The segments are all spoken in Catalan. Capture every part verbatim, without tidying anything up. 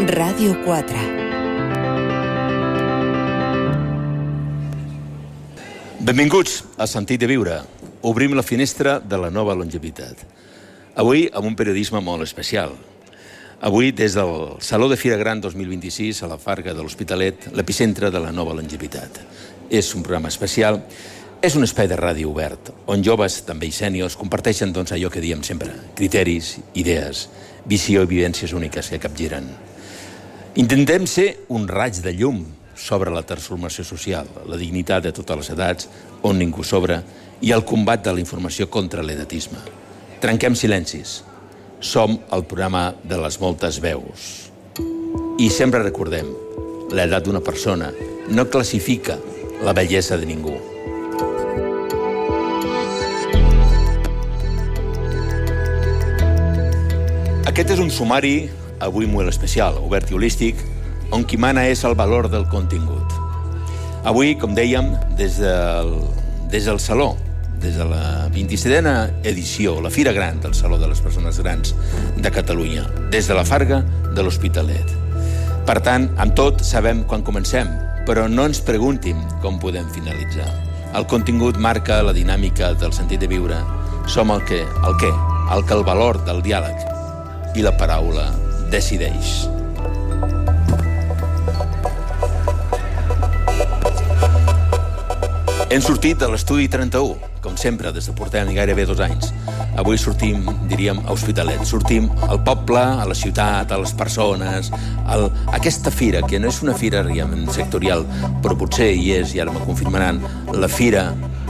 Ràdio quatre. Benvinguts a Sentit de Viure. Obrim la finestra de la nova longevitat. Avui amb un periodisme molt especial. Avui, des del Saló de Fira Gran dos mil vint-i-sis a la Farga de l'Hospitalet, l'epicentre de la nova longevitat. És un programa especial. És un espai de ràdio obert, on joves, també i sèniors, comparteixen doncs, allò que diem sempre, criteris, idees, visió i vivències úniques que capgiren. Intentem ser un raig de llum sobre la transformació social, la dignitat de totes les edats, on ningú sobra, i el combat de la informació contra l'edatisme. Trenquem silencis. Som el programa de les moltes veus. I sempre recordem, l'edat d'una persona no classifica la bellesa de ningú. Aquest és un sumari, avui molt especial, obert i holístic, on qui mana és el valor del contingut. Avui, com dèiem, des del, des del Saló, des de la vint-i-setena edició, la Fira Gran del Saló de les Persones Grans de Catalunya, des de la Farga de l'Hospitalet. Per tant, amb tot sabem quan comencem, però no ens preguntin com podem finalitzar. El contingut marca la dinàmica del sentit de viure. Som el que, el què, el que el valor del diàleg i la paraula decideix. Hem sortit de l'estudi trenta-u, com sempre, des de portem gairebé dos anys. Avui sortim, diríem, a Hospitalet. Sortim al poble, a la ciutat, a les persones, a aquesta fira, que no és una fira, diguem, sectorial, però potser hi és, i ara me confirmaran, la fira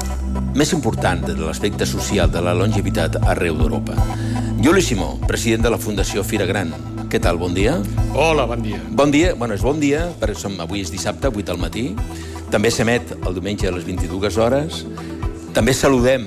més important de l'aspecte social de la longevitat arreu d'Europa. Juli Simó, president de la Fundació Fira Gran. Què tal, bon dia? Hola, bon dia. Bon dia, bueno, és bon dia, perquè som, avui és dissabte, vuit del matí. També s'emet el diumenge a les vint-i-dues hores. També saludem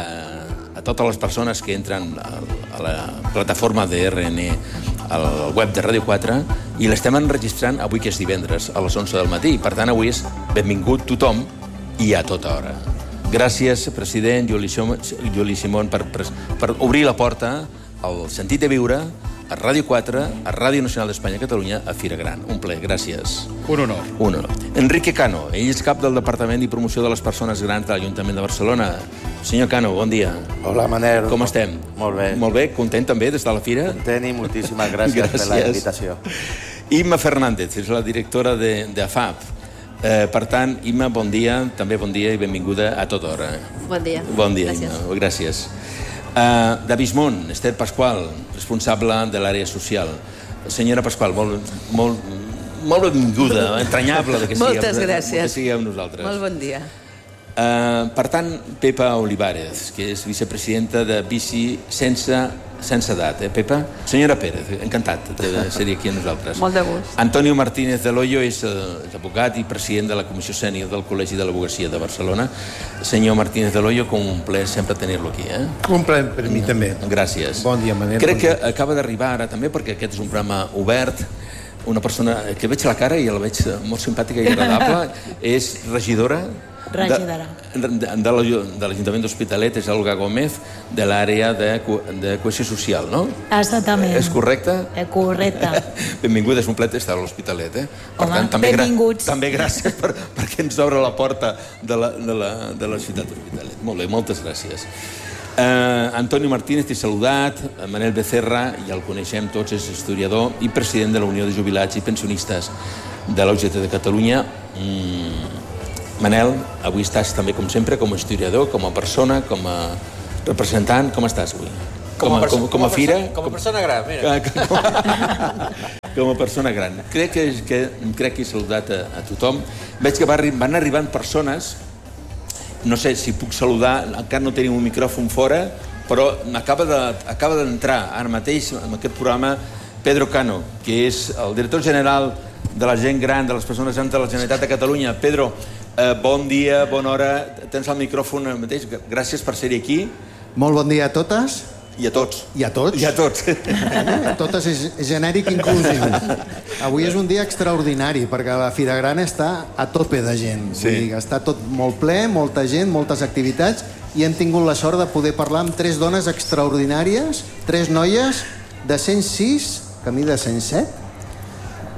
eh, a totes les persones que entren a, a la plataforma de R N, al web de Ràdio quatre, i l'estem enregistrant avui, que és divendres, a les onze del matí. Per tant, avui és benvingut tothom i a tota hora. Gràcies, president Juli Simón, per, per, per obrir la porta al sentit de viure, a Ràdio quatre, a Ràdio Nacional d'Espanya a Catalunya, a Fira Gran. Un ple, gràcies. Un honor. Un honor. Enrique Cano, ell és cap del Departament i Promoció de les Persones Grans de l'Ajuntament de Barcelona. Senyor Cano, bon dia. Hola, Manel. Com estem? Molt bé. Molt bé, content també d'estar a la fira? Content i moltíssimes gràcies, gràcies. per la invitació. Imma Fernández, és la directora de, de A F A P. Eh, per tant, Imma, bon dia, també bon dia i benvinguda a tota hora. Bon dia. Bon dia, gràcies. Imma. Gràcies. Uh, de Bismont, Esther Pasqual, responsable de l'àrea social. Senyora Pasqual, molt, molt, molt benvinguda, entranyable de que sigueu, Moltes gràcies. que sigueu nosaltres. Molt bon dia. Uh, per tant, Pepa Olivares, que és vicepresidenta de Bici sense, sense edat. Eh, Pepa? Senyora Pérez, encantat de ser aquí amb nosaltres. Molt de gust. Antonio Martínez de Loyo és, uh, és advocat i president de la Comissió Sènior del Col·legi de l'Advocacia de Barcelona. Senyor Martínez de Loyo, com un plaer sempre tenir-lo aquí. Eh? Un plaer per mi també. Gràcies. Bon dia, Manel. Crec bon que dia. acaba d'arribar ara també, perquè aquest és un programa obert, una persona que veig la cara i la veig molt simpàtica i agradable. És regidora Regidora. de, de, de l'Ajuntament d'Hospitalet, és Olga Gómez, de l'àrea de, de cohesió social, no? Exactament. És correcte? És correcte. Benvinguda, és un plaer estar a l'Hospitalet, eh? Per Home, tant, també, benvinguts. també gràcies per, perquè ens obre la porta de la, de la, de la ciutat d'Hospitalet. Molt bé, moltes gràcies. Uh, Antonio Martínez, t'he saludat. Manel Becerra, ja el coneixem tots, és historiador i president de la Unió de Jubilats i Pensionistes de l'O G T de Catalunya. Mm. Manel, avui estàs també, com sempre, com a historiador, com a persona, com a representant. Com estàs avui? Com a, com, com a fira? Com a persona gran, mira. Com a persona gran. Crec que, que, crec que he saludat a, a tothom. Veig que van arribant persones. No sé si puc saludar, encara no tenim un micròfon fora, però acaba de, acaba d'entrar ara mateix en aquest programa Pedro Cano, que és el director general de la gent gran, de les persones grans de la Generalitat de Catalunya. Pedro, eh, bon dia, bona hora, tens el micròfon ara mateix, gràcies per ser aquí. Molt bon dia a totes. I a tots. I a tots. I a tots. A totes és genèric inclusiu. Avui és un dia extraordinari, perquè la Fira Gran està a tope de gent. Sí. Vull dir, està tot molt ple, molta gent, moltes activitats, i hem tingut la sort de poder parlar amb tres dones extraordinàries, tres noies de cent sis, camí de cent set,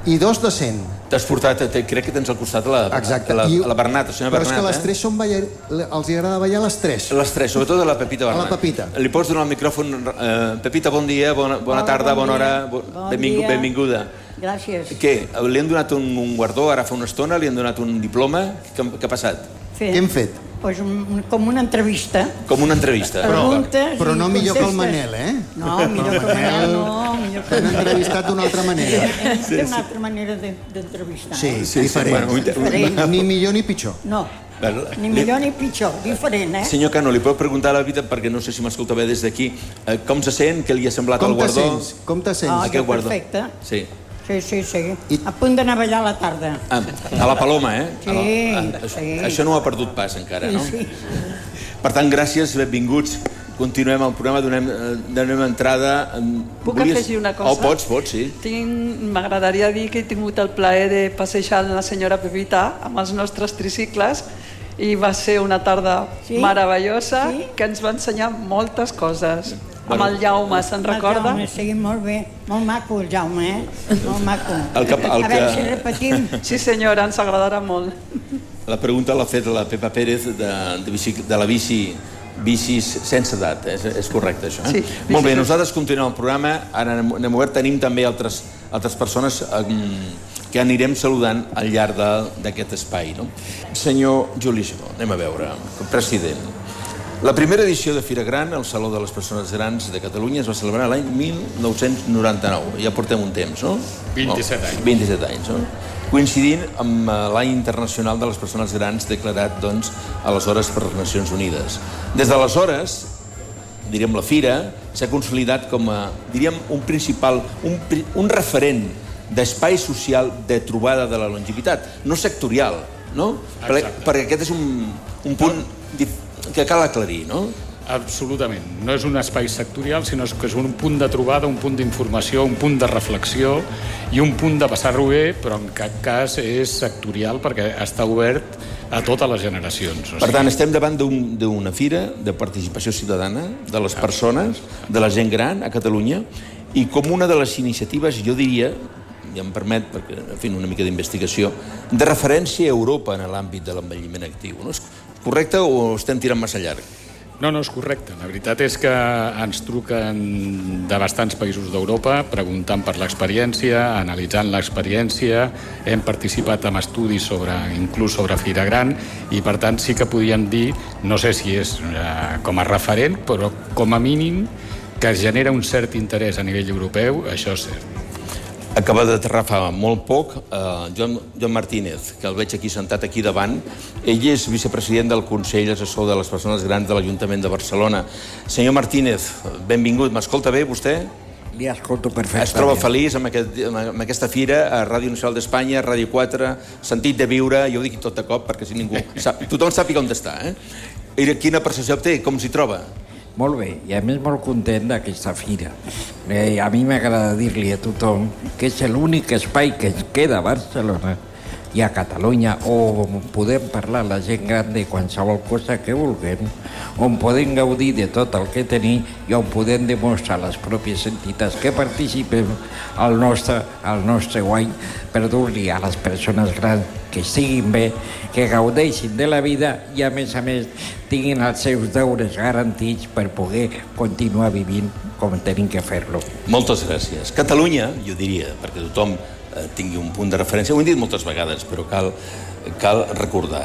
I dos de cent. T'has portat, crec que tens al costat la, la, la Bernat, la senyora Bernat. Però és que les tres són ballar... els agrada ballar les tres. Les tres, sobretot a la Pepita Bernat. A la Pepita. Li pots donar el micròfon. Uh, Pepita, bon dia, bona, bona tarda, bon bona hora. Bon benvingu, dia. Benvinguda. Gràcies. Què? Li han donat un, un guardó ara fa una estona? Li han donat un diploma? Què, què ha passat? Fet. Què hem fet? Pues un, com una entrevista. Com una entrevista. Però, però no millor que el Manel, eh? No, millor que el Manel, no. Millor que T'han entrevistat d'una altra manera. Sí, una altra manera d'entrevistar. Sí, sí, diferent. diferent. Ni millor ni pitjor. No, ni millor ni pitjor, diferent, eh? Senyor Cano, li puc preguntar a la Vita, perquè no sé si m'escolta bé des d'aquí, com se sent, què li ha semblat el guardó? Com te sents? Com te sents? Ah, que perfecte. Sí. Sí, sí, sí. A punt d'anar a ballar a la tarda. Ah, a la Paloma, eh? Sí, a la, a, sí. Això no ho ha perdut pas encara, no? Sí. Per tant, gràcies, benvinguts. Continuem el programa, donem, donem entrada... Puc Volies... afegir una cosa? Oh, pots, pots, sí. Tinc... M'agradaria dir que he tingut el plaer de passejar la senyora Pepita amb els nostres tricicles i va ser una tarda sí? meravellosa sí? que ens va ensenyar moltes coses. Bueno, amb el Jaume, se'n recorda? Jaume, sí, molt bé. Molt maco, el Jaume, eh? Molt maco. El que, el a veure que... si repetim. Sí, senyora, ens agradarà molt. La pregunta l'ha fet la Pepa Pérez de, de, bici, de la bici bicis sense edat, és, és correcte això, eh? Sí, molt bé, nosaltres continuem el programa, ara anem obert, tenim també altres, altres persones eh, que anirem saludant al llarg d'aquest espai, no? Senyor Juli Giró, anem a veure, president. La primera edició de Fira Gran, el Saló de les Persones Grans de Catalunya, es va celebrar l'any mil nou-cents noranta-nou. Ja portem un temps, no? vint-i-set anys. vint-i-set anys, no? Coincidint amb l'any internacional de les persones grans declarat, doncs, aleshores per les Nacions Unides. Des d'aleshores, diríem, la Fira s'ha consolidat com a, diríem, un principal, un, un referent d'espai social de trobada de la longevitat, no sectorial, no? Perquè, perquè aquest és un, un punt que cal aclarir, no? Absolutament. No és un espai sectorial, sinó que és un punt de trobada, un punt d'informació, un punt de reflexió i un punt de passar-ho bé, però en cap cas és sectorial perquè està obert a totes les generacions. Per tant, estem davant d'una fira de participació ciutadana de les persones, de la gent gran a Catalunya, i com una de les iniciatives, jo diria, i em permet, perquè fent una mica d'investigació, de referència a Europa en l'àmbit de l'envelliment actiu. No és correcte o estem tirant massa llarg? No, no, és correcte. La veritat és que ens truquen de bastants països d'Europa preguntant per l'experiència, analitzant l'experiència. Hem participat en estudis sobre, inclús sobre Fira Gran, i per tant sí que podíem dir, no sé si és eh, com a referent, però com a mínim que es genera un cert interès a nivell europeu, això és cert. Acaba d'aterrar fa molt poc eh, Joan, Joan Martínez, que el veig aquí sentat aquí davant. Ell és vicepresident del Consell Assessor de les Persones Grans de l'Ajuntament de Barcelona. Senyor Martínez, benvingut. M'escolta bé, vostè? Li escolto perfectament. Es troba feliç amb, aquest, amb aquesta fira a Ràdio Nacional d'Espanya, Ràdio quatre, Sentit de Viure, jo ho dic tot de cop perquè si ningú sap, tothom sàpiga on està, eh? I quina percepció té? Com s'hi troba? Molt bé, i a més molt content d'aquesta fira. Eh, a mi m'agrada dir-li a tothom que és l'únic espai que es queda a Barcelona i a Catalunya on podem parlar la gent gran de qualsevol cosa que vulguem, on podem gaudir de tot el que tenim i on podem demostrar les pròpies entitats que participem al nostre, al nostre guany per dur-li a les persones grans que estiguin bé, que gaudeixin de la vida i a més a més tinguin els seus deures garantits per poder continuar vivint com tenim que fer-lo. Moltes gràcies. Catalunya, jo diria, perquè tothom eh, tingui un punt de referència, ho hem dit moltes vegades, però cal, cal recordar.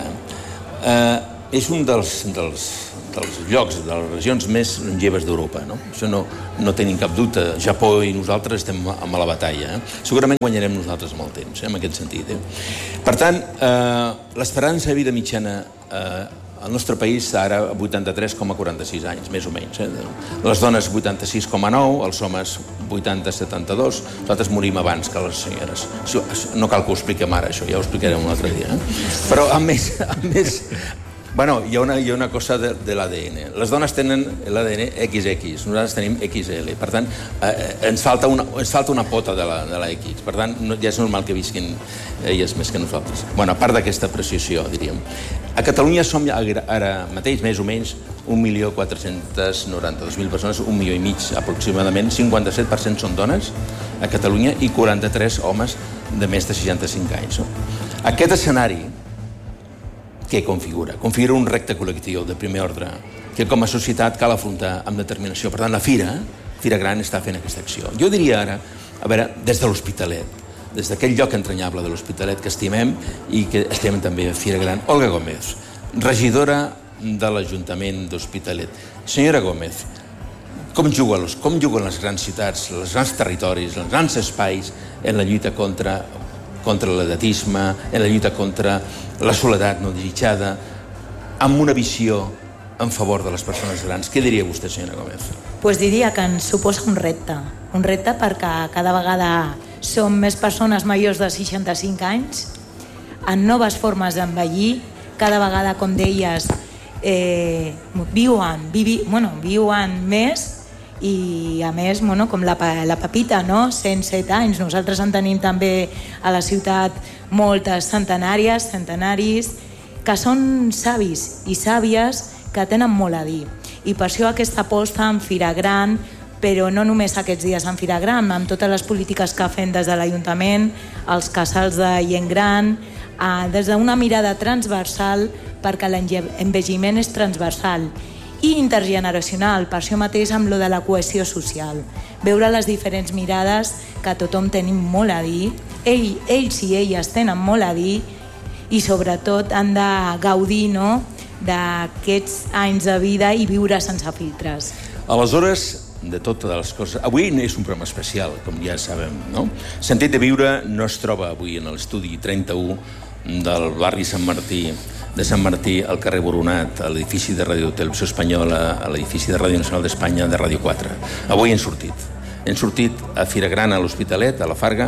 Eh, és un dels, dels, dels llocs, de les regions més longeves d'Europa, no? Això no, no tenim cap dubte. Japó i nosaltres estem a la batalla. Eh? Segurament guanyarem nosaltres amb el temps, eh? En aquest sentit. Eh? Per tant, eh, l'esperança de vida mitjana eh, al nostre país ara vuitanta-tres coma quaranta-sis anys, més o menys. Eh? Les dones vuitanta-sis coma nou, els homes vuitanta coma setanta-dos. Nosaltres morim abans que les senyores. No cal que ho expliquem ara, això, ja ho explicarem un altre dia. Eh? Però, a més, a més, Bueno, hi ha una, hi ha una cosa de, de l'A D N. Les dones tenen l'A D N equis equis, nosaltres tenim equis ele. Per tant, eh, ens, falta una, ens falta una pota de la, de la X. Per tant, no, ja és normal que visquin elles més que nosaltres. Bueno, a part d'aquesta apreciació, diríem. A Catalunya som ara mateix, més o menys, un milió quatre-cents noranta-dos mil persones, un milió i mig aproximadament, cinquanta-set per cent són dones a Catalunya i quaranta-tres homes de més de seixanta-cinc anys. No? Aquest escenari què configura? Configura un repte col·lectiu de primer ordre que com a societat cal afrontar amb determinació. Per tant, la Fira, Fira Gran, està fent aquesta acció. Jo diria ara, a veure, des de l'Hospitalet, des d'aquell lloc entranyable de l'Hospitalet que estimem i que estimem també a Fira Gran, Olga Gómez, regidora de l'Ajuntament d'Hospitalet. Senyora Gómez, com juguen, com juguen les grans ciutats, els grans territoris, els grans espais en la lluita contra contra l'edatisme, en la lluita contra la soledat no desitjada, amb una visió en favor de les persones grans? Què diria vostè, senyora Gómez? Pues diria que ens suposa un repte. Un repte perquè cada vegada som més persones majors de seixanta-cinc anys, en noves formes d'envellir, cada vegada, com deies, eh, viuen, vivi, bueno, viuen més, i a més, bueno, com la, la Pepita, no? cent set anys. Nosaltres en tenim també a la ciutat moltes centenàries, centenaris, que són savis i sàvies que tenen molt a dir. I per això aquesta aposta en Fira Gran, però no només aquests dies en Fira Gran, amb totes les polítiques que fem des de l'Ajuntament, els casals de gent gran, eh, des d'una mirada transversal, perquè l'envelliment és transversal i intergeneracional, per això mateix amb lo de la cohesió social. Veure les diferents mirades, que tothom tenim molt a dir, Ell, ells i elles tenen molt a dir, i sobretot han de gaudir, no?, d'aquests anys de vida i viure sense filtres. Aleshores, de totes les coses... Avui no és un programa especial, com ja sabem, no? Sentit de Viure no es troba avui en l'estudi trenta-u del barri Sant Martí, de Sant Martí al carrer Boronat, a l'edifici de Ràdio Televisió Espanyola, a l'edifici de Ràdio Nacional d'Espanya, de Ràdio quatre. Avui hem sortit. Hem sortit a Fira Gran, a l'Hospitalet, a la Farga,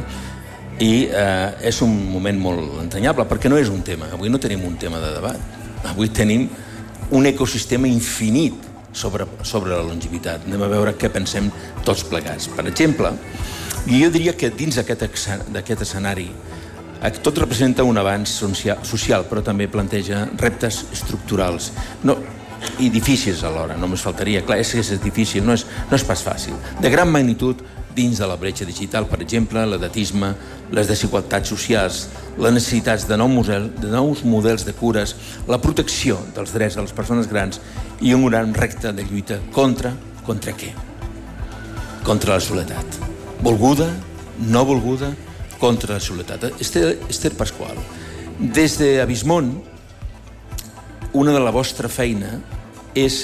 i eh, és un moment molt entranyable, perquè no és un tema. Avui no tenim un tema de debat. Avui tenim un ecosistema infinit sobre, sobre la longevitat. Anem a veure què pensem tots plegats. Per exemple, jo diria que dins d'aquest escenari tot representa un avanç social, però també planteja reptes estructurals no, i difícils alhora, només faltaria. Clar, és que és difícil, no és, no és pas fàcil. De gran magnitud dins de la bretxa digital, per exemple, l'edatisme, les desigualtats socials, les necessitats de, nou musel, de nous models de cures, la protecció dels drets de les persones grans i un gran repte de lluita contra, contra què? Contra la soledat. Volguda, no volguda, contra la soledat. Esther, Esther Pasqual, des d'Abismón, una de la vostra feina és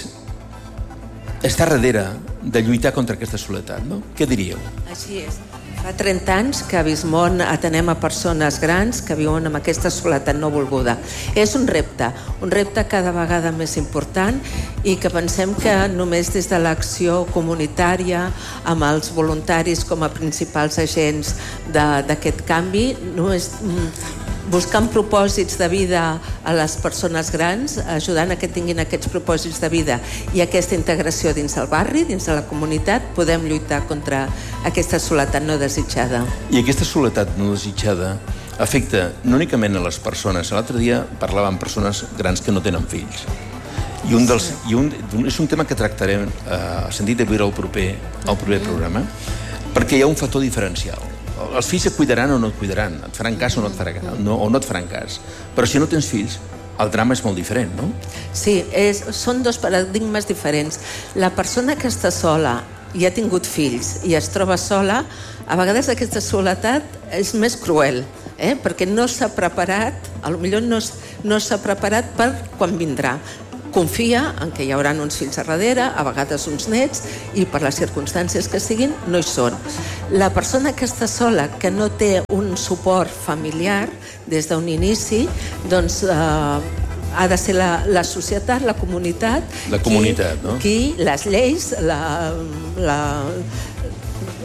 estar darrere de lluitar contra aquesta soledat, no? Què diríeu? Així és. Fa trenta anys que a Abismón atenem a persones grans que viuen amb aquesta soledat no volguda. És un repte, un repte cada vegada més important i que pensem que només des de l'acció comunitària, amb els voluntaris com a principals agents d'aquest canvi, no és... buscant propòsits de vida a les persones grans, ajudant a que tinguin aquests propòsits de vida i aquesta integració dins del barri, dins de la comunitat, podem lluitar contra aquesta soledat no desitjada. I aquesta soledat no desitjada afecta no únicament a les persones. L'altre dia parlava amb persones grans que no tenen fills. I, un dels, i un, és un tema que tractarem eh, a Sentit de Viure al proper, al proper programa, perquè hi ha un factor diferencial. Els fills et cuidaran o no et cuidaran, et faran cas o no et faran, no, o no et faran cas. Però si no tens fills, el drama és molt diferent, no? Sí, és, són dos paradigmes diferents. La persona que està sola i ha tingut fills i es troba sola, a vegades aquesta soledat és més cruel, eh? perquè no s'ha preparat, potser no, no s'ha preparat per quan vindrà. Confia en que hi haurà uns fills a darrere, a vegades uns nets, i per les circumstàncies que siguin, no hi són. La persona que està sola, que no té un suport familiar des d'un inici, doncs eh, ha de ser la, la societat, la comunitat... La comunitat, qui, no? Qui les lleis, la, la,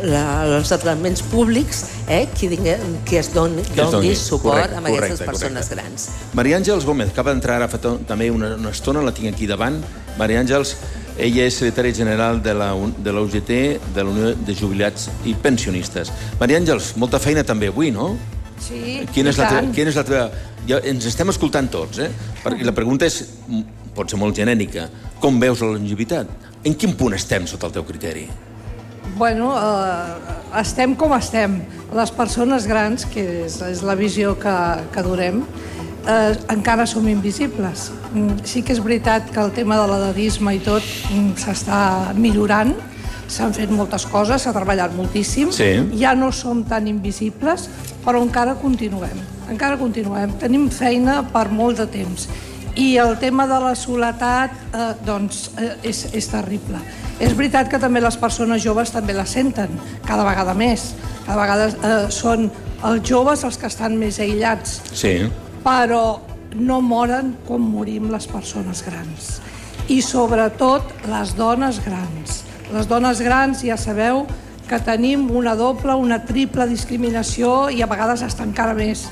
la, els esdeveniments públics eh, qui, dingue, qui es doni, qui es doni suport correcte, a aquestes correcte, persones correcte. grans. Maria Àngels Gómez, acaba d'entrar ara fa també una, una estona, la tinc aquí davant. Maria Àngels, ella és secretària general de la, de la U G T, de la Unió de Jubilats i Pensionistes. Maria Àngels, molta feina també avui, no? Sí, quina és, la teva, tant. quina és la teva... Ja ens estem escoltant tots, eh? I la pregunta és, pot ser molt genèrica, com veus la longevitat? En quin punt estem sota el teu criteri? Bueno, eh, estem com estem. Les persones grans, que és, és la visió que, que durem, eh, encara som invisibles. Sí que és veritat que el tema de l'edadisme i tot s'està millorant, s'han fet moltes coses, s'ha treballat moltíssim, sí. Ja no som tan invisibles, però encara continuem, encara continuem. Tenim feina per molt de temps. I el tema de la soledat, eh, doncs, eh, és, és terrible. És veritat que també les persones joves també la senten, cada vegada més. Cada vegada eh, són els joves els que estan més aïllats. Sí. Però no moren com morim les persones grans. I sobretot les dones grans. Les dones grans ja sabeu que tenim una doble, una triple discriminació i a vegades hasta encara més.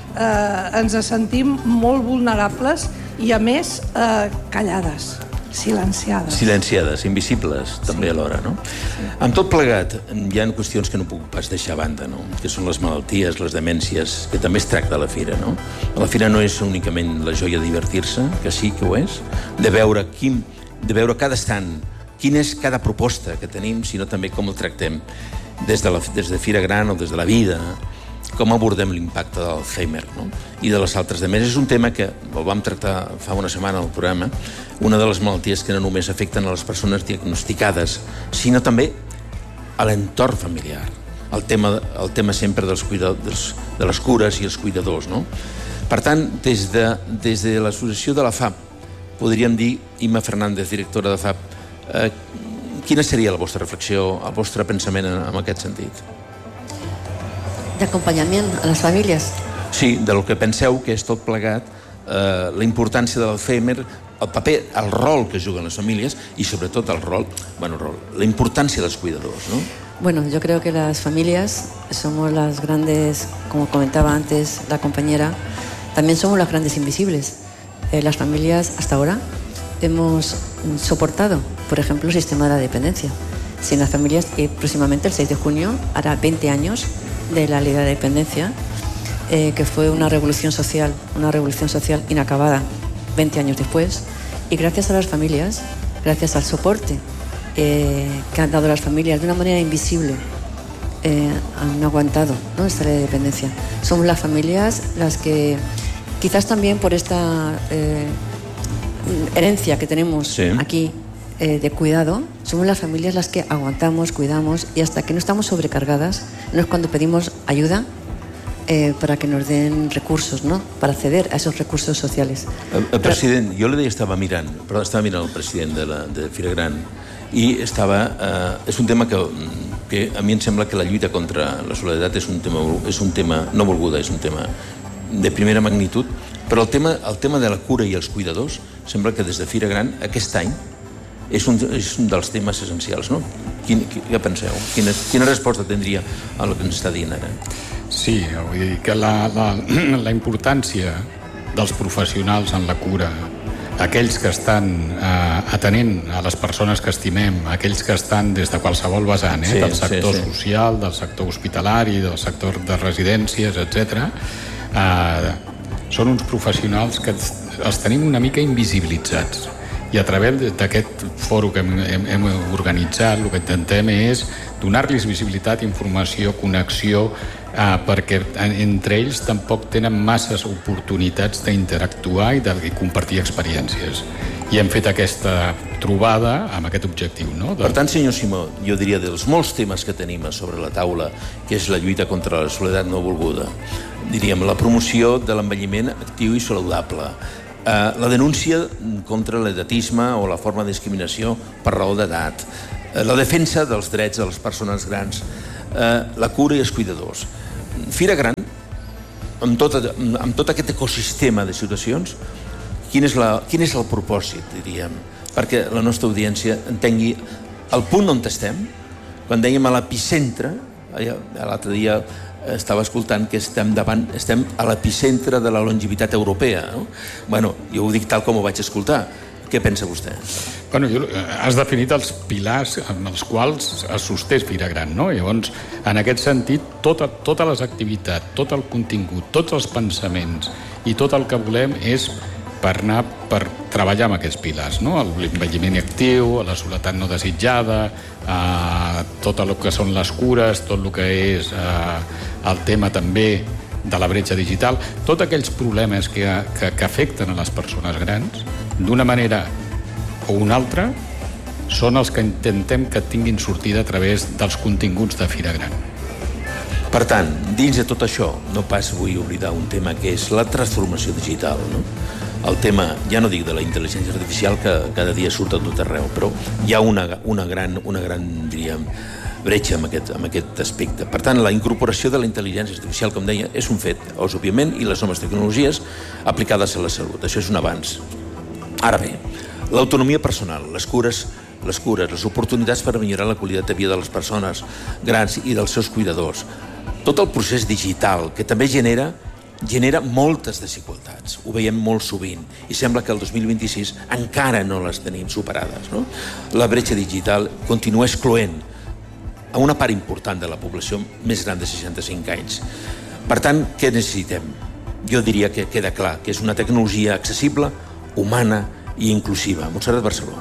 Eh, ens sentim molt vulnerables i a més eh, callades, silenciades. Silenciades, invisibles, també alhora, no? Sí. Amb tot plegat, hi ha qüestions que no puc pas deixar a banda, no? Que són les malalties, les demències, que també es tracta a la fira, no? La fira no és únicament la joia de divertir-se, que sí que ho és, de veure, quin, de veure cada estant, quina és cada proposta que tenim, sinó també com el tractem des de, la, des de Fira Gran o des de la vida, com abordem l'impacte de l'Alzheimer, no? I de les altres. A més, és un tema que el vam tractar fa una setmana al programa, una de les malalties que no només afecten a les persones diagnosticades, sinó també a l'entorn familiar. El tema, el tema sempre dels cuidadors, de les cures i els cuidadors, no? Per tant, des de, des de l'associació de la F A P, podríem dir, Imma Fernández, directora de F A P, Eh, quina seria la vostra reflexió, el vostre pensament en, en aquest sentit? D'acompanyament a les famílies? Sí, del que penseu que és tot plegat, eh, la importància de l'Alzheimer, el paper, el rol que juguen les famílies i sobretot el rol, bueno, rol, la importància dels cuidadors, ¿no? Bueno, yo creo que las familias somos las grandes, como comentaba antes la compañera, también somos las grandes invisibles. Eh, las familias hasta ahora hemos soportado, por ejemplo, el sistema de la dependencia. Sin las familias, y próximamente el seis de junio hará veinte años de la ley de la dependencia, eh, que fue una revolución social, una revolución social inacabada veinte años después, y gracias a las familias, gracias al soporte eh, que han dado las familias de una manera invisible, eh, han aguantado, ¿no?, esta ley de dependencia. Somos las familias las que, quizás también por esta eh, herencia que tenemos sí. aquí eh, de cuidado, somos las familias las que aguantamos, cuidamos, y hasta que no estamos sobrecargadas, no es cuando pedimos ayuda eh, para que nos den recursos, ¿no?, para acceder a esos recursos sociales. El, el president, jo li deia, estava mirant, però estava mirant el president de, la, de Fira Gran, i estava, eh, és un tema que, que a mi em sembla que la lluita contra la soledat és un tema, és un tema no volguda, és un tema de primera magnitud, però el tema, el tema de la cura i els cuidadors sembla que des de Fira Gran aquest any és un, és un dels temes essencials, no? Quin, què penseu? Quina, quina resposta tindria a el que ens està dient ara? Sí, vull dir que la, la, la importància dels professionals en la cura, aquells que estan eh, atenent a les persones que estimem, aquells que estan des de qualsevol vessant, eh, sí, del sector sí, sí. social, del sector hospitalari, del sector de residències, etcètera, eh, són uns professionals que els tenim una mica invisibilitzats, i a través d'aquest fòrum que hem, hem, hem organitzat el que intentem és donar-los visibilitat, informació, connexió, eh, perquè entre ells tampoc tenen masses oportunitats d'interactuar i de compartir experiències, i hem fet aquesta trobada amb aquest objectiu, no? Per tant, senyor Simó, jo diria dels molts temes que tenim sobre la taula, que és la lluita contra la soledat no volguda, diríem la promoció de l'envelliment actiu i saludable, Uh, la denúncia contra l'edatisme o la forma de discriminació per raó d'edat, uh, la defensa dels drets de les persones grans, uh, la cura i els cuidadors. Fira Gran, amb tot, amb tot aquest ecosistema de situacions, quin és, la, quin és el propòsit, diríem, perquè la nostra audiència entengui el punt on estem, quan dèiem a l'epicentre, l'altre dia estava escoltant que estem davant, estem a l'epicentre de la longevitat europea. No? Bueno, jo ho dic tal com ho vaig escoltar. Què pensa vostè? Bueno, jo, has definit els pilars en els quals es sosté Fira Gran, no? Llavors, en aquest sentit, tota, totes les activitats, tot el contingut, tots els pensaments i tot el que volem és per anar per treballar amb aquests pilars, no? L'envelliment actiu, la soledat no desitjada, eh, tot el que són les cures, tot el que és eh, el tema també de la bretxa digital, tots aquells problemes que, que, que afecten a les persones grans, d'una manera o una altra, són els que intentem que tinguin sortida a través dels continguts de Fira Gran. Per tant, dins de tot això, no pas vull oblidar un tema que és la transformació digital, no? El tema, ja no dic de la intel·ligència artificial, que cada dia surt a tot arreu, però hi ha una, una gran, una gran, diríem, bretxa amb aquest, amb aquest aspecte. Per tant, la incorporació de la intel·ligència artificial, com deia, és un fet, òbviament, i les noves tecnologies aplicades a la salut. Això és un avanç. Ara bé, l'autonomia personal, les cures, les cures, les oportunitats per millorar la qualitat de vida de les persones grans i dels seus cuidadors, tot el procés digital, que també genera genera moltes desigualtats. Ho veiem molt sovint i sembla que el dos mil vint-i-sis encara no les tenim superades, no? La bretxa digital continua excloent a una part important de la població més gran de seixanta-cinc anys. Per tant, què necessitem? Jo diria que queda clar que és una tecnologia accessible, humana i inclusiva. Montserrat Barceló,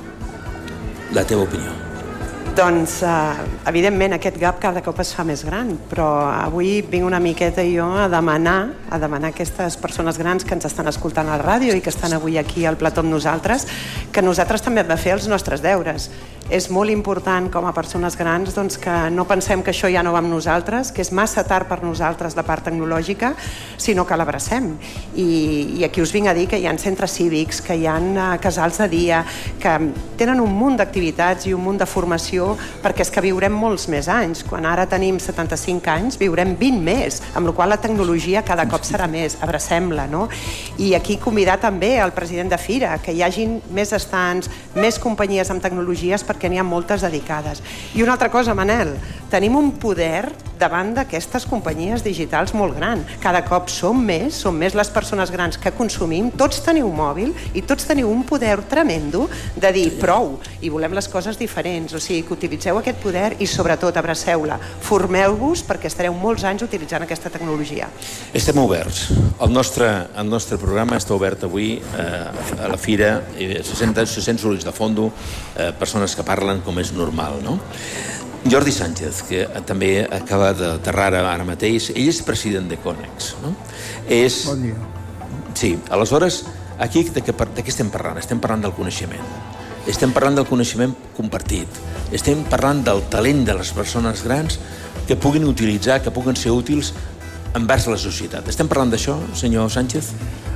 la teva opinió. Doncs, evidentment, aquest gap cada cop es fa més gran, però avui vinc una miqueta jo a demanar, a demanar a aquestes persones grans que ens estan escoltant a la ràdio i que estan avui aquí al plató amb nosaltres, que nosaltres també hem de fer els nostres deures. És molt important, com a persones grans, doncs, que no pensem que això ja no va amb nosaltres, que és massa tard per nosaltres la part tecnològica, sinó que l'abracem. I, I aquí us vinc a dir que hi ha centres cívics, que hi ha uh, casals de dia, que tenen un munt d'activitats i un munt de formació, perquè és que viurem molts més anys. Quan ara tenim setanta-cinc anys, viurem vint més, amb la qual la tecnologia cada cop serà més. Abracem-la, no? I aquí convidar també el president de Fira, que hi hagin més estants, més companyies amb tecnologies, perquè n'hi ha moltes dedicades. I una altra cosa, Manel, tenim un poder davant d'aquestes companyies digitals molt gran. Cada cop som més, som més les persones grans que consumim, tots teniu mòbil i tots teniu un poder tremendo de dir prou i volem les coses diferents. O sigui, que utilitzeu aquest poder i sobretot abraceu-la. Formeu-vos perquè estareu molts anys utilitzant aquesta tecnologia. Estem oberts. El nostre, el nostre programa està obert avui eh, a la Fira. Se sent, se sent sorolls de fondo, eh, persones que parlen com és normal, no? Jordi Sánchez, que també acaba d'aterrar ara mateix, ell és president de Conex, no? És... Bon dia. Sí, aleshores, aquí de què, de què estem parlant? Estem parlant del coneixement. Estem parlant del coneixement compartit. Estem parlant del talent de les persones grans que puguin utilitzar, que puguen ser útils envers la societat. Estem parlant d'això, senyor Sánchez?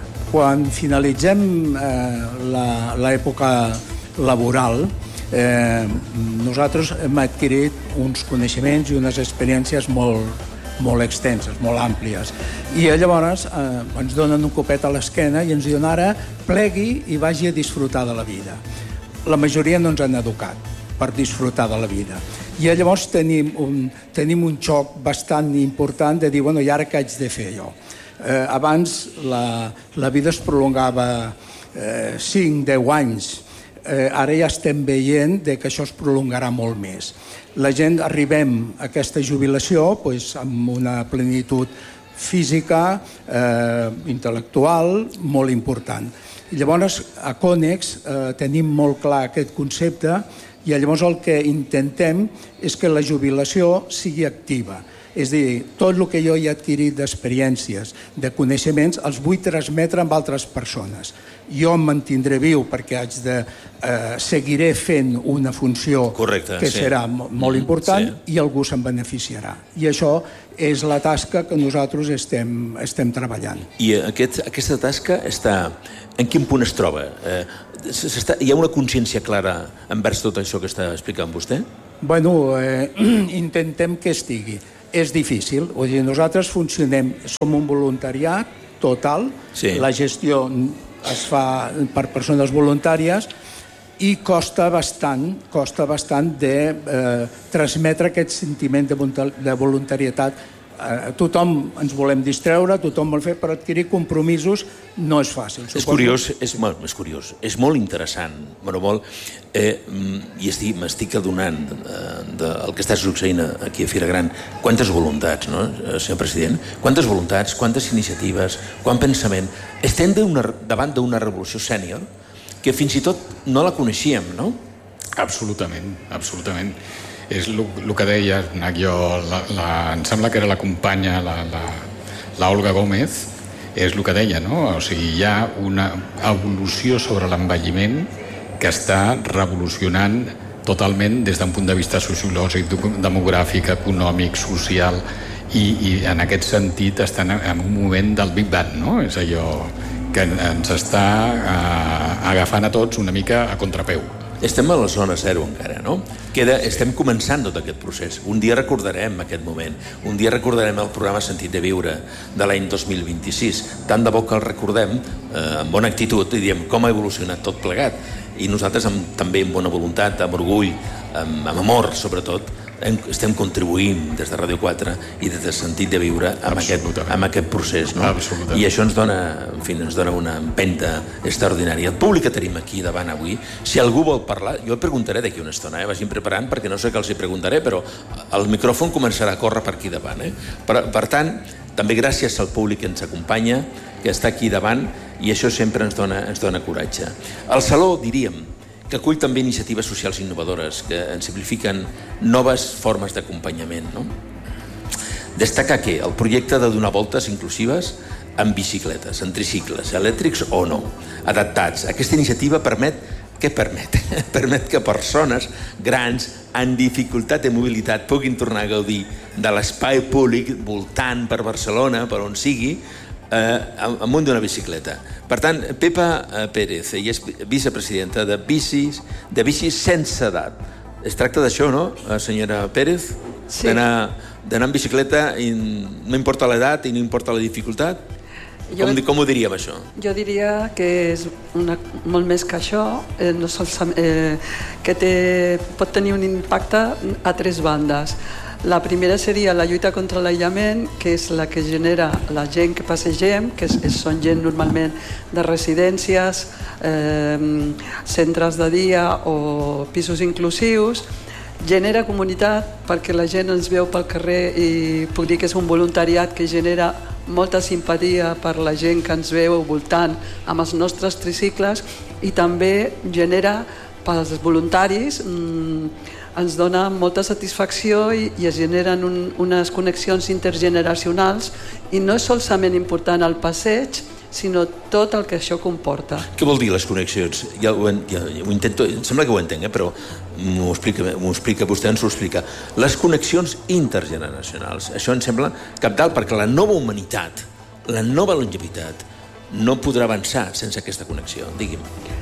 Quan finalitzem eh, l'època laboral, eh, nosaltres hem adquirit uns coneixements i unes experiències molt, molt extenses, molt àmplies. I llavors eh, ens donen un copet a l'esquena i ens diuen ara plegui i vagi a disfrutar de la vida. La majoria no ens han educat per disfrutar de la vida. I llavors tenim un, tenim un xoc bastant important de dir, bueno, i ara què haig de fer jo? Eh, abans la, la vida es prolongava eh, cinc a deu anys. Eh, ara ja estem veient de que això es prolongarà molt més. La gent arribem a aquesta jubilació pues, amb una plenitud física, eh, intel·lectual, molt important. I llavors a Conex eh, tenim molt clar aquest concepte i llavors el que intentem és que la jubilació sigui activa. És a dir, tot el que jo he adquirit d'experiències, de coneixements, els vull transmetre amb altres persones. Jo em mantindré viu perquè haig de, eh, seguiré fent una funció Correcte, que sí. serà molt important sí. i algú se'n beneficiarà. I això és la tasca que nosaltres estem, estem treballant. I aquest, aquesta tasca està... En quin punt es troba? Eh, hi ha una consciència clara envers tot això que està explicant vostè? Bueno, eh, intentem que estigui. És difícil. Vull dir, nosaltres funcionem, som un voluntariat total, sí. La gestió es fa per persones voluntàries i costa bastant, costa bastant de eh, transmetre aquest sentiment de, de voluntarietat. Eh, tothom ens volem distreure, tothom vol fer, però adquirir compromisos no és fàcil. És curiós, és, és curiós, és molt interessant, bueno, molt, eh, i estic, m'estic adonant eh, del que està succeint aquí a Fira Gran. Quantes voluntats, no, senyor president? Quantes voluntats, quantes iniciatives, quant pensament. Estem davant d'una revolució sènior que fins i tot no la coneixíem, no? Absolutament, absolutament. És el que deia, jo, la, la, em sembla que era la companya, la, la, la Olga Gómez, és el que deia, no? O sigui, hi ha una evolució sobre l'envelliment que està revolucionant totalment des d'un punt de vista sociològic, demogràfic, econòmic, social, i, i en aquest sentit estan en un moment del Big Bang, no? És allò que ens està eh, agafant a tots una mica a contrapeu. Estem a la zona zero encara, no? Queda, estem començant tot aquest procés. Un dia recordarem aquest moment. Un dia recordarem el programa Sentit de Viure de l'any dos mil vint-i-sis. Tant de bo que el recordem eh, amb bona actitud i diem com ha evolucionat tot plegat. I nosaltres amb, també amb bona voluntat, amb orgull, amb, amb amor, sobretot, estem contribuint des de Ràdio quatre i des de Sentit de Viure amb, aquest, amb aquest procés, no? I això ens dona, en fi, ens dona una empenta extraordinària. El públic que tenim aquí davant avui, si algú vol parlar, jo el preguntaré d'aquí una estona, eh? Vagin preparant perquè no sé què els hi preguntaré, però el micròfon començarà a córrer per aquí davant, eh? Per, per tant, també gràcies al públic que ens acompanya, que està aquí davant, i això sempre ens dona, ens dona coratge. El Saló, diríem, que acull també iniciatives socials innovadores que ens simplifiquen noves formes d'acompanyament, no? Destacar que el projecte de donar voltes inclusives en bicicletes, en tricicles, elèctrics o no, adaptats. Aquesta iniciativa permet, què permet? Permet que persones grans amb dificultat de mobilitat puguin tornar a gaudir de l'espai públic voltant per Barcelona, per on sigui, Eh, amunt d'una bicicleta. Per tant, Pepa eh, Pérez, ella és vicepresidenta de Bicis, de Bicis sense edat. Es tracta d'això, no, senyora Pérez? Sí. D'anar d'anar en bicicleta i no importa l'edat i no importa la dificultat? Jo, com, com ho diríem, això? Jo diria que és una, molt més que això, eh, no sols, eh, que té, pot tenir un impacte a tres bandes. La primera seria la lluita contra l'aïllament, que és la que genera la gent que passegem, que és, són gent normalment de residències, eh, centres de dia o pisos inclusius. Genera comunitat perquè la gent ens veu pel carrer i puc dir que és un voluntariat que genera molta simpatia per la gent que ens veu voltant amb els nostres tricicles, i també genera pels voluntaris mmm, ens dona molta satisfacció i, i es generen un, unes connexions intergeneracionals, i no és solament important el passeig, sinó tot el que això comporta. Què vol dir les connexions? Ja ho, ja, ho intento, em sembla que ho entenc, eh? Però m'ho explica, m'ho explica, vostè ens ho explica. Les connexions intergeneracionals, això em sembla cabdal, perquè la nova humanitat, la nova longevitat, no podrà avançar sense aquesta connexió. Digui'm.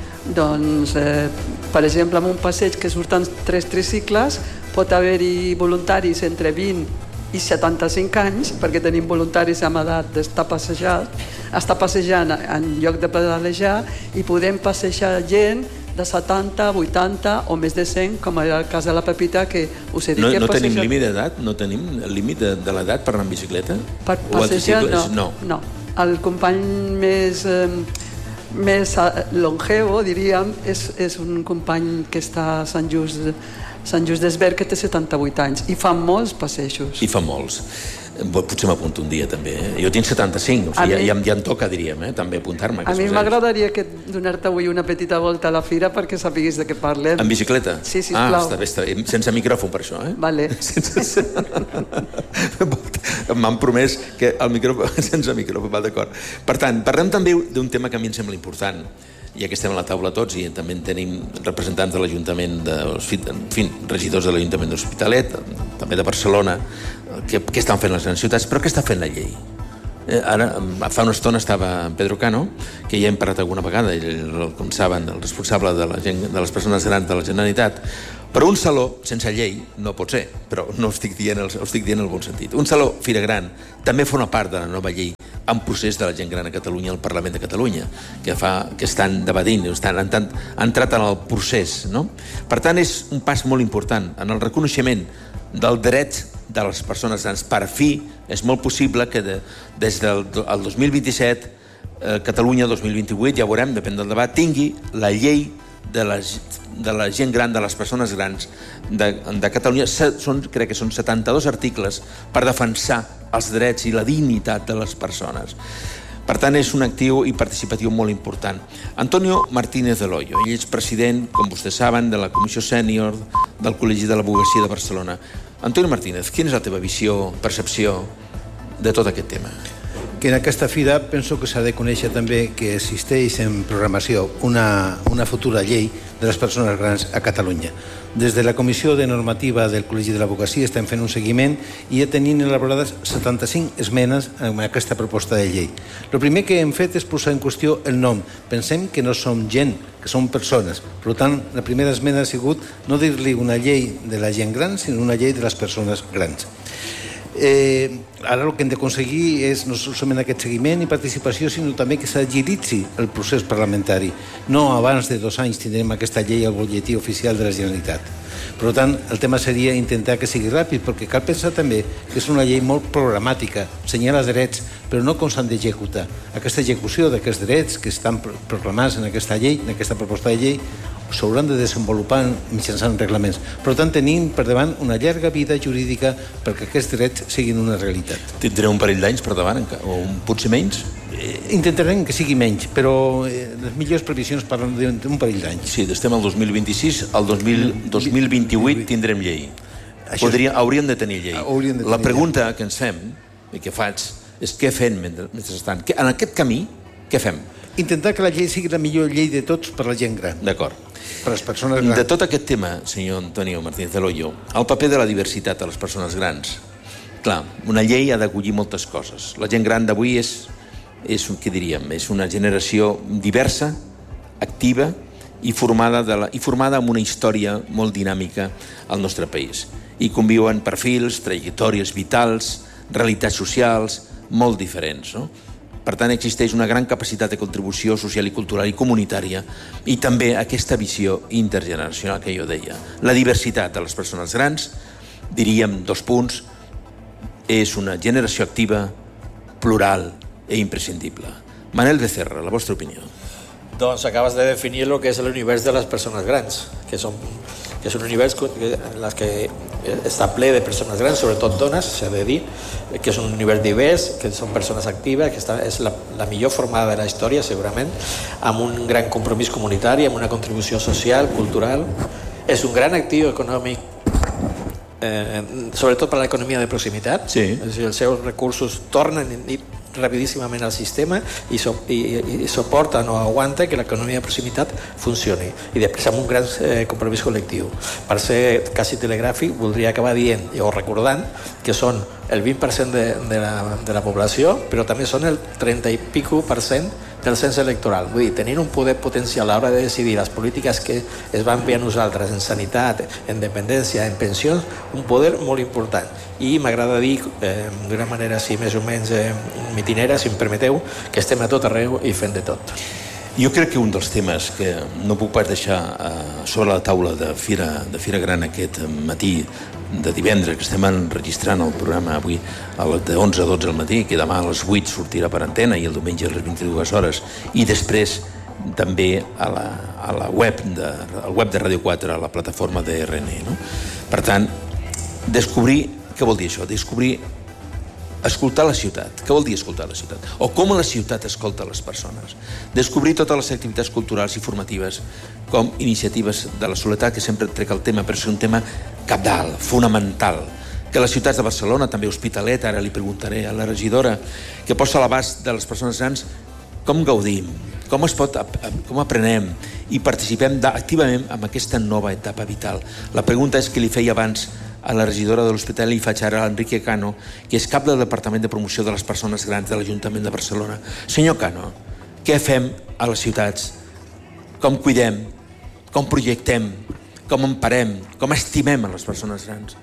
Doncs, eh, per exemple, en un passeig que surten tres tricicles, pot haver-hi voluntaris entre vint i setanta-cinc anys, perquè tenim voluntaris amb edat d'estar passejant, estar passejant en lloc de pedalejar, i podem passejar gent de setanta, vuitanta o més de cent, com era el cas de la Pepita, que us he dit no, que no passeja... tenim límit d'edat? No tenim el límit de, de l'edat per anar en bicicleta? Per passejar, no. no. no. El company més... Eh, més longevo, diríem, és, és un company que està a Sant Just, Sant Just d'Esvern, que té setanta-vuit anys, i fa molts passejos. I fa molts. Potser m'apunto un dia, també. Eh? Jo tinc setanta-cinc, o sigui, ja, ja, ja em toca, diríem, eh? també apuntar-me. A mi m'agradaria donar-te avui una petita volta a la fira perquè sapiguis de què parlem. En bicicleta? Sí, sisplau. Ah, està bé, està bé. Sense micròfon, per això, eh? Vale. Sense... M'han promès que el micròfon... sense micròfon, va, d'acord. Per tant, parlem també d'un tema que a mi em sembla important, ja que estem a la taula tots i també en tenim representants de l'Ajuntament, de, en fi, regidors de l'Ajuntament de l'Hospitalet, també de Barcelona, què, què estan fent les grans ciutats, però què està fent la llei? Eh, ara, fa una estona estava en Pedro Cano, que ja hem parlat alguna vegada, ell, com saben, el responsable de, la gent, de les persones grans de la Generalitat, però un saló sense llei no pot ser, però no ho estic dient, ho estic dient en el bon sentit. Un saló Fira Gran també forma part de la nova llei en procés de la gent gran a Catalunya al Parlament de Catalunya, que, fa, que estan debatint, estan, han, han entrat en el procés. No? Per tant, és un pas molt important en el reconeixement del dret de les persones grans. Per fi, és molt possible que de, des del el dos mil vint-i-set, eh, Catalunya dos mil vint-i-vuit, ja veurem, depèn del debat, tingui la llei de la, de la gent gran, de les persones grans de, de Catalunya. Són, crec que són setanta-dos articles per defensar els drets i la dignitat de les persones. Per tant, és un actiu i participatiu molt important. Antonio Martínez del Hoyo, ell és president, com vostès saben, de la Comissió Sènior del Col·legi de l'Advocacia de Barcelona. Antonio Martínez, quina és la teva visió, percepció de tot aquest tema? Que en aquesta fira penso que s'ha de conèixer també que existeix en programació una, una futura llei de les persones grans a Catalunya. Des de la Comissió de Normativa del Col·legi de l'Advocacia estem fent un seguiment i ja tenim elaborades setanta-cinc esmenes en aquesta proposta de llei. El primer que hem fet és posar en qüestió el nom. Pensem que no som gent, que som persones. Per tant, la primera esmena ha sigut no dir-li una llei de la gent gran, sinó una llei de les persones grans. Eh, ara el que hem d'aconseguir és no solament aquest seguiment i participació, sinó també que s'agilitzi el procés parlamentari. No abans de dos anys tindrem aquesta llei al butlletí oficial de la Generalitat. Per tant, el tema seria intentar que sigui ràpid, perquè cal pensar també que és una llei molt programàtica, senyala drets, però no com s'han d'executar. Aquesta execució d'aquests drets que estan proclamats en aquesta llei, en aquesta proposta de llei, s'hauran de desenvolupar mitjançant reglaments. Per tant, tenim per davant una llarga vida jurídica perquè aquests drets siguin una realitat. Tindreu un parell d'anys per davant, o un, potser menys? Intentarem que sigui menys, però les millors previsions parlen d'un parell d'anys. Sí, estem al dos mil vint-i-sis, al dos mil vint-i-vuit tindrem llei. Podria, hauríem de tenir llei. De tenir La pregunta llei. que ens fem, i que faig, és què fem mentre, mentre estan? En aquest camí, què fem? Intentar que la llei sigui la millor llei de tots per la gent gran. D'acord. Per les persones grans. De tot aquest tema, senyor Antonio Martínez del Hoyo, el paper de la diversitat a les persones grans. Clar, una llei ha d'acollir moltes coses. La gent gran d'avui és, és, què diríem, és una generació diversa, activa i formada, de la, i formada amb una història molt dinàmica al nostre país. I conviuen perfils, trajectòries vitals, realitats socials molt diferents, no? Per tant, existeix una gran capacitat de contribució social i cultural i comunitària i també aquesta visió intergeneracional que jo deia. La diversitat de les persones grans, diríem dos punts, és una generació activa, plural i imprescindible. Manel Becerra, la vostra opinió. Doncs acabes de definir el que és l'univers de les persones grans, que són que és un univers en el que està ple de persones grans, sobretot dones, s'ha de dir, que és un univers divers, que són persones actives, que està, és la, la millor formada de la història, segurament, amb un gran compromís comunitari, amb una contribució social, cultural. És un gran actiu econòmic, eh, sobretot per a l'economia de proximitat. Sí. És a dir, els seus recursos tornen i rapidíssimament al sistema i, so, i, i suporten o aguanta que l'economia de proximitat funcioni, i després amb un gran eh, compromís col·lectiu. Per ser quasi telegràfic, voldria acabar dient o recordant que són el vint per cent de, de, la, de la població, però també són el trenta i pico per cent del cens electoral. Vull dir, tenint un poder potencial a l'hora de decidir les polítiques que es van fer a nosaltres en sanitat, en dependència, en pensions, un poder molt important. I m'agrada dir, eh, d'una manera així més o menys eh, mitinera, si em permeteu, que estem a tot arreu i fent de tot. Jo crec que un dels temes que no puc pas deixar eh, sobre la taula de Fira, de Fira Gran aquest matí de divendres, que estem enregistrant el programa avui de onze a dotze del matí, que demà a les vuit sortirà per antena i el diumenge a les vint-i-dues hores, i després també a la, a la web de, al web de Ràdio quatre, a la plataforma de R N. No? Per tant, descobrir, què vol dir això? Descobrir escoltar la ciutat. Què vol dir escoltar la ciutat? O com la ciutat escolta les persones. Descobrir totes les activitats culturals i formatives com iniciatives de la soledat, que sempre trec el tema, però és un tema cabdal, fonamental, que les ciutats de Barcelona, també Hospitalet, ara li preguntaré a la regidora, que posa a l'abast de les persones grans com gaudim, com es pot, com aprenem i participem activament en aquesta nova etapa vital. La pregunta és que li feia abans a la regidora de l'Hospital i faig ara a Enrique Cano, que és cap del Departament de Promoció de les Persones Grans de l'Ajuntament de Barcelona. Senyor Cano, què fem a les ciutats? Com cuidem? Com projectem? Com emparem? Com estimem a les persones grans?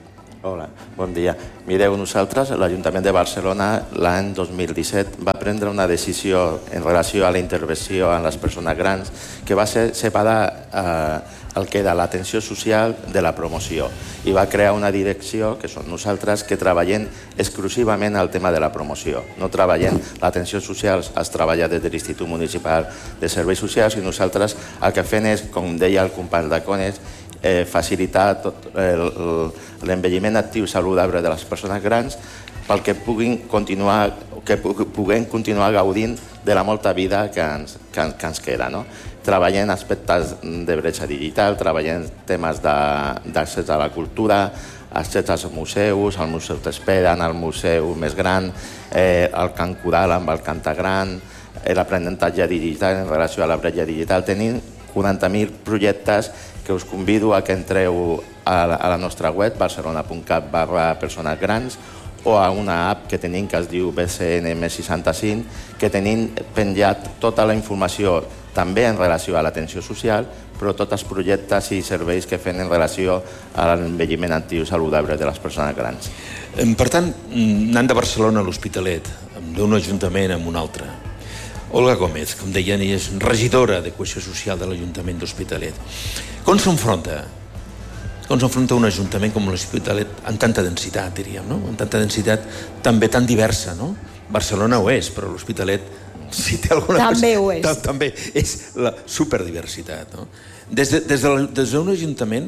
Hola, bon dia. Mireu, nosaltres, l'Ajuntament de Barcelona, l'any dos mil disset, va prendre una decisió en relació a la intervenció en les persones grans que va ser separar eh, el que era l'atenció social de la promoció i va crear una direcció, que són nosaltres, que treballem exclusivament al tema de la promoció. No treballem l'atenció social, es treballa des de l'Institut Municipal de Serveis Socials i nosaltres el que fem és, com deia el company de Cones, eh, facilitar tot l'envelliment actiu i saludable de les persones grans pel que puguin continuar, que puguem continuar gaudint de la molta vida que ens, que, que ens queda, no? Treballem aspectes de bretxa digital, treballem temes d'accés a la cultura, accés als museus, al Museu T'Esperen, al museu més gran, eh, el Cant Coral amb el Cantagran, l'aprenentatge digital en relació a la bretxa digital. Tenim quaranta mil projectes que us convido a que entreu a la, a la nostra web, barcelona punt cat barra persones grans, o a una app que tenim que es diu B C N M seixanta-cinc, que tenim penjat tota la informació també en relació a l'atenció social, però tots els projectes i serveis que fem en relació a l'envelliment actiu saludable de les persones grans. Per tant, anant de Barcelona a l'Hospitalet, d'un ajuntament a un altre, Olga Gómez, com deien, és regidora de Cohesió Social de l'Ajuntament d'Hospitalet. Com s'enfronta? Com s'enfronta un ajuntament com l'Hospitalet amb tanta densitat, diríem, no? Amb tanta densitat també tan diversa, no? Barcelona ho és, però l'Hospitalet, si té alguna cosa... També ho és. També és la superdiversitat, no? Des d'un ajuntament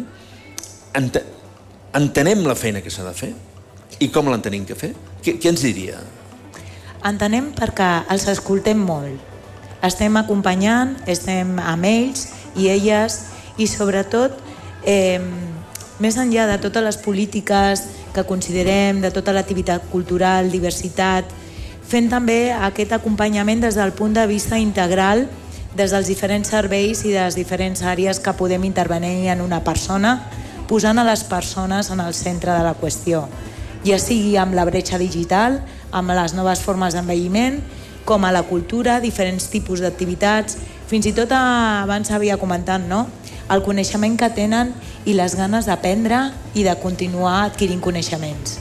entenem la feina que s'ha de fer i com l'entenem que fer? Què ens diria? Entenem perquè els escoltem molt. Estem acompanyant, estem amb ells i elles i sobretot eh, més enllà de totes les polítiques que considerem, de tota l'activitat cultural, diversitat, fent també aquest acompanyament des del punt de vista integral des dels diferents serveis i de les diferents àrees que podem intervenir en una persona, posant a les persones en el centre de la qüestió, ja sigui amb la bretxa digital, amb les noves formes d'envelliment, com a la cultura, diferents tipus d'activitats, fins i tot abans havia comentat, no? El coneixement que tenen i les ganes d'aprendre i de continuar adquirint coneixements.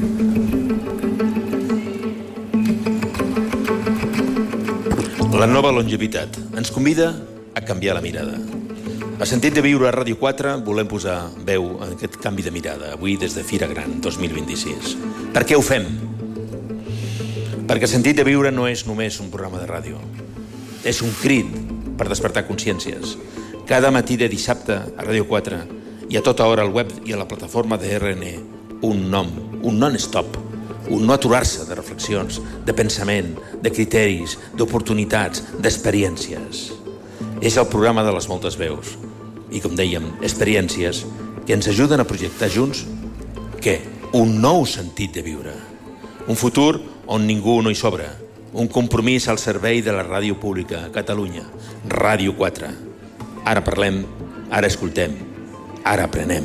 La nova longevitat ens convida a canviar la mirada. A Sentit de Viure a Ràdio quatre volem posar veu en aquest canvi de mirada, avui des de Fira Gran dos mil vint-i-sis. Per què ho fem? Perquè Sentit de Viure no és només un programa de ràdio. És un crit per despertar consciències. Cada matí de dissabte a Ràdio quatre i a tota hora al web i a la plataforma de R N, un nom, un non-stop, un no aturar-se de reflexions, de pensament, de criteris, d'oportunitats, d'experiències. És el programa de les moltes veus. I, com dèiem, experiències que ens ajuden a projectar junts, què? Un nou sentit de viure. Un futur on ningú no hi sobra. Un compromís al servei de la ràdio pública a Catalunya. Ràdio quatre. Ara parlem, ara escoltem, ara aprenem.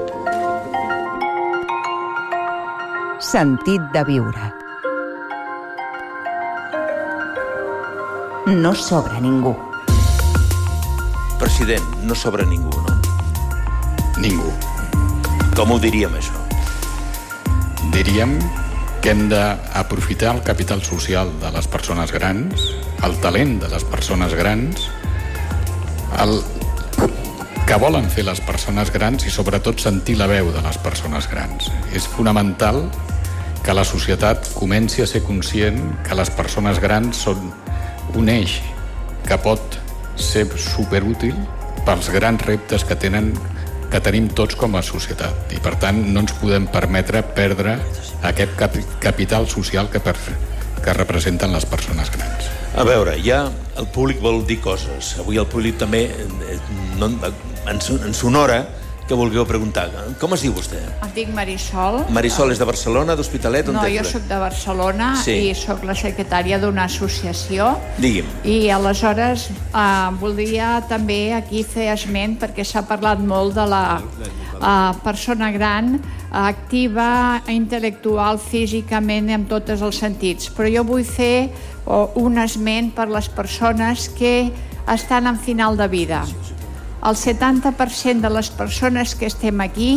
Sentit de viure. No sobra ningú. President, no sobra ningú, no? Ningú. Com ho diríem, això? Diríem que hem d'aprofitar el capital social de les persones grans, el talent de les persones grans, el que volen fer les persones grans i sobretot sentir la veu de les persones grans. És fonamental que la societat comenci a ser conscient que les persones grans són un eix que pot ser superútil pels grans reptes que tenen que tenim tots com a societat i per tant no ens podem permetre perdre aquest capi capital social que, per, que representen les persones grans. A veure, ja el públic vol dir coses. Avui el públic també no, ens, ens honora que vulgueu preguntar. Com es diu vostè? Em dic Marisol. Marisol és de Barcelona, d'Hospitalet? No, jo soc de Barcelona sí. I soc la secretària d'una associació. Digui'm. I aleshores eh, voldria també aquí fer esment perquè s'ha parlat molt de la eh, persona gran activa, intel·lectual, físicament, en tots els sentits. Però jo vull fer oh, un esment per les persones que estan en final de vida. El setanta per cent de les persones que estem aquí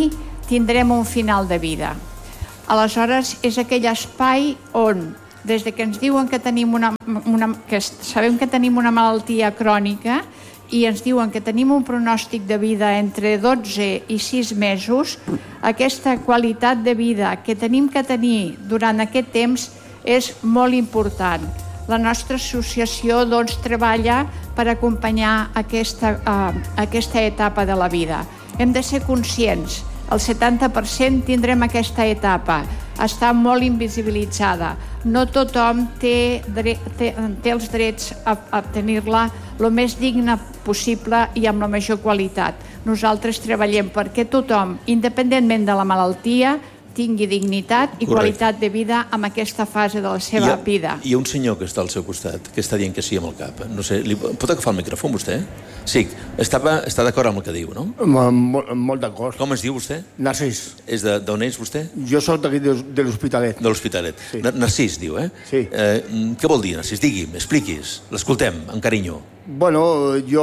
tindrem un final de vida. Aleshores, és aquell espai on, des que ens diuen que tenim una, una, que sabem que tenim una malaltia crònica i ens diuen que tenim un pronòstic de vida entre dotze i sis mesos, aquesta qualitat de vida que tenim que tenir durant aquest temps és molt important. La nostra associació doncs, treballa per acompanyar aquesta, uh, aquesta etapa de la vida. Hem de ser conscients, el setanta per cent tindrem aquesta etapa, està molt invisibilitzada. No tothom té, dre té, té els drets a, a tenir-la el més digna possible i amb la major qualitat. Nosaltres treballem perquè tothom, independentment de la malaltia, tingui dignitat i qualitat de vida en aquesta fase de la seva vida. Hi ha un senyor que està al seu costat, que està dient que sí amb el cap. No sé, li pot agafar el micròfon, vostè? Sí, estava, està d'acord amb el que diu, no? Molt, molt d'acord. Com es diu, vostè? Narcís. És d'on és, vostè? Jo soc d'aquí de, de l'Hospitalet. De l'Hospitalet. Sí. Narcís, diu, eh? Sí. Eh, què vol dir, Narcís? Digui'm, expliquis. L'escoltem, amb carinyo. Bueno, jo,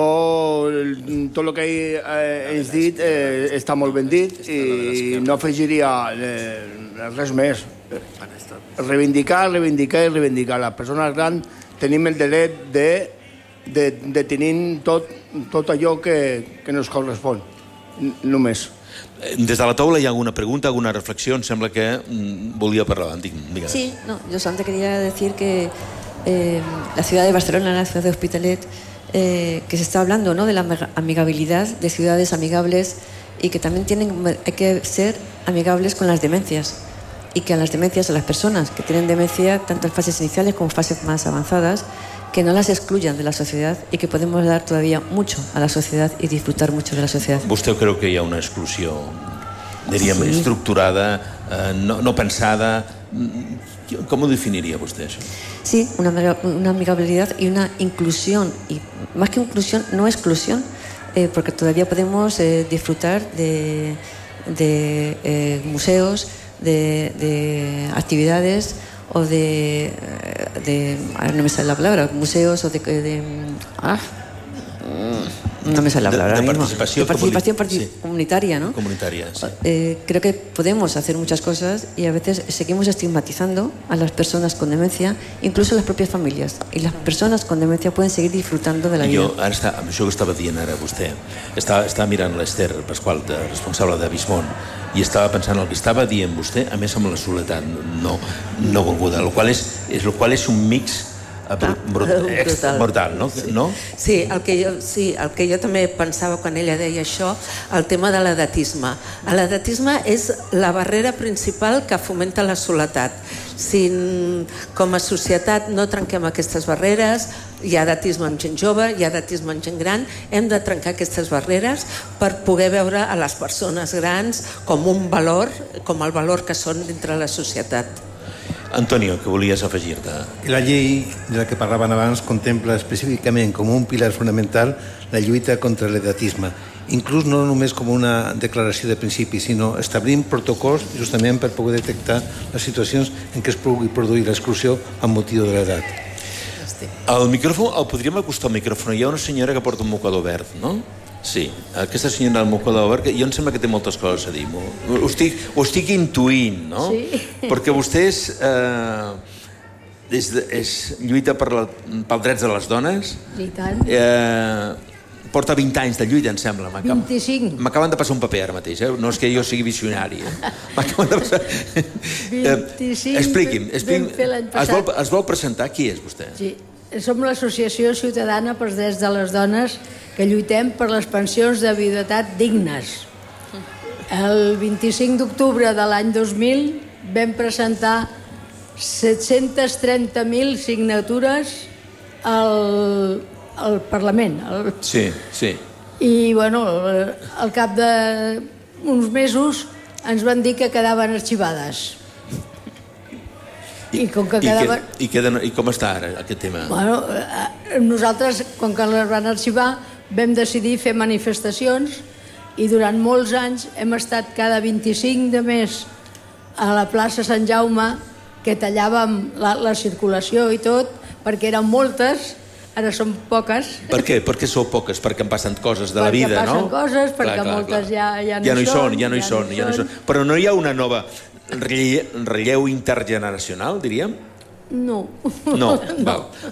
tot el que he dit eh, està molt ben dit i no afegiria eh, res més. Reivindicar, reivindicar i reivindicar. Les persones grans tenim el dret de, de, de tenir tot, tot allò que, que ens correspon, només. Des de la taula hi ha alguna pregunta, alguna reflexió? Em sembla que mm, volia parlar. Digue'm. Sí, no, yo solamente quería decir que eh, la ciudad de Barcelona, la ciudad de Hospitalet, Eh, que se está hablando, ¿no?, de la amigabilidad, de ciudades amigables y que también tienen, hay que ser amigables con las demencias y que a las demencias, a las personas que tienen demencia, tanto en fases iniciales como en fases más avanzadas, que no las excluyan de la sociedad y que podemos dar todavía mucho a la sociedad y disfrutar mucho de la sociedad. ¿Vostè creu que hi ha una exclusió, diríem, sí, estructurada, eh, no, no pensada? ¿Cómo definiría vostè això? Sí, una, una amigabilidad y una inclusión, y más que inclusión, no exclusión, eh, porque todavía podemos eh, disfrutar de, de eh, museos, de, de actividades o de, de, ahora no me sale la palabra, museos o de, de ah, no me sale la palabra. De, de mismo. participación, de participación partic sí. comunitaria, ¿no? Comunitaria, sí. Eh, creo que podemos hacer muchas cosas y a veces seguimos estigmatizando a las personas con demencia, incluso las propias familias. Y las persones con demencia pueden seguir disfrutando de la vida. Jo, ara està, amb això que estava dient ara vostè, estava, estava mirant l'Ester Pasqual, de, responsable de Bismont, i estava pensant el que estava dient vostè, a més amb la soledat no, no volguda, el qual és, és, el qual és un mix Brut, brut, brutal. brutal, no? Sí. no? Sí, el que, jo, sí, el que jo també pensava quan ella deia això, el tema de l'edatisme. L'edatisme és la barrera principal que fomenta la soledat. Si com a societat no trenquem aquestes barreres, hi ha edatisme en gent jove, hi ha edatisme en gent gran, hem de trencar aquestes barreres per poder veure a les persones grans com un valor, com el valor que són dintre la societat. Antonio, què volies afegir-te? La llei de la que parlaven abans contempla específicament com un pilar fonamental la lluita contra l'edatisme, inclús no només com una declaració de principi, sinó establint protocols justament per poder detectar les situacions en què es pugui produir l'exclusió amb motiu de l'edat. El micròfon, el podríem acostar al micròfon. Hi ha una senyora que porta un mocador verd, no? Sí, aquesta senyora del mocador verd, jo em sembla que té moltes coses a dir. Ho estic, ho estic intuint, no? Sí. Perquè vostès eh, és, és lluita per la, pel drets de les dones. I tant. Eh, porta vint anys de lluita, em sembla. vint-i-cinc. M'acaben de passar un paper ara mateix, eh? No és que jo sigui visionari. Eh? M'acaben de passar... vint-i-cinc. Expliqui'm, expliqui'm. Vam fer l'any Es vol, passat. es vol presentar? Qui és vostè? Sí. Som l'Associació Ciutadana pels Drets de les Dones que lluitem per les pensions de viudetat dignes. El vint-i-cinc d'octubre de l'any dos mil vam presentar set-cents trenta mil signatures al, al Parlament. Al... Sí, sí. I, bueno, al cap d'uns mesos ens van dir que quedaven arxivades. I com que quedaven... I, que, i, queden, I com està ara aquest tema? Bueno, nosaltres, com que les van arxivar, vam decidir fer manifestacions i durant molts anys hem estat cada vint-i-cinc de mes a la plaça Sant Jaume, que tallàvem la, la circulació i tot, perquè eren moltes, Ara són poques. Per què? Per què sou poques? Perquè han passat coses de la vida, no? Perquè passen coses, perquè moltes ja no hi són. Ja no hi són, ja no hi són. Però no hi ha una nova relleu intergeneracional, diríem? No. No, val.